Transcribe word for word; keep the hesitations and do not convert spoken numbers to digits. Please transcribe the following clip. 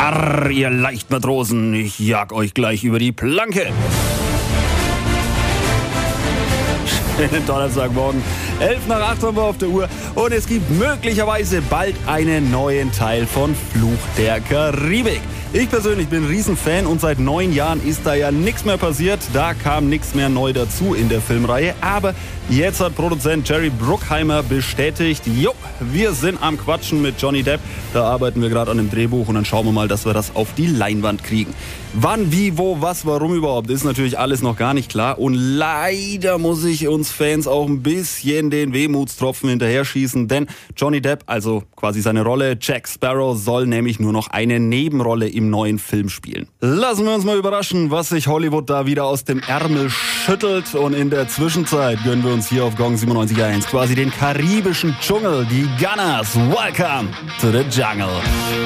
Arr, ihr Leichtmatrosen, ich jag euch gleich über die Planke. Schönen Donnerstagmorgen, elf nach acht haben wir auf der Uhr und es gibt möglicherweise bald einen neuen Teil von Fluch der Karibik. Ich persönlich bin ein Riesenfan und seit neun Jahren ist da ja nichts mehr passiert. Da kam nichts mehr neu dazu in der Filmreihe. Aber jetzt hat Produzent Jerry Bruckheimer bestätigt, jo, wir sind am Quatschen mit Johnny Depp. Da arbeiten wir gerade an dem Drehbuch und dann schauen wir mal, dass wir das auf die Leinwand kriegen. Wann, wie, wo, was, warum überhaupt, ist natürlich alles noch gar nicht klar. Und leider muss ich uns Fans auch ein bisschen den Wehmutstropfen hinterher schießen. Denn Johnny Depp, also quasi seine Rolle Jack Sparrow, soll nämlich nur noch eine Nebenrolle im neuen Film spielen. Lassen wir uns mal überraschen, was sich Hollywood da wieder aus dem Ärmel schüttelt. Und in der Zwischenzeit gönnen wir uns hier auf Gong siebenundneunzig Komma eins quasi den karibischen Dschungel. Die Gunners, welcome to the jungle.